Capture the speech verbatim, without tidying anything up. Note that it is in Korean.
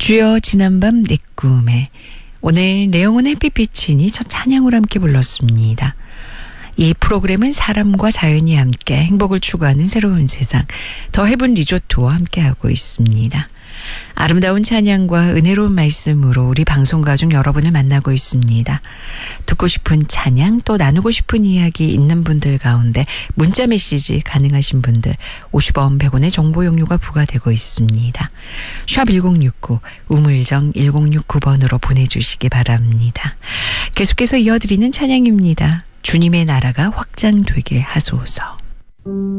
주여 지난밤 내 꿈에. 오늘 내용은 햇빛비치니 첫 찬양으로 함께 불렀습니다. 이 프로그램은 사람과 자연이 함께 행복을 추구하는 새로운 세상 더 헤븐 리조트와 함께하고 있습니다. 아름다운 찬양과 은혜로운 말씀으로 우리 방송 가족 여러분을 만나고 있습니다. 듣고 싶은 찬양 또 나누고 싶은 이야기 있는 분들 가운데 문자 메시지 가능하신 분들 오십 원 백 원의 정보 용료가 부과되고 있습니다. 샵 일공육구 우물정 일공육구 번으로 보내주시기 바랍니다. 계속해서 이어드리는 찬양입니다. 주님의 나라가 확장되게 하소서.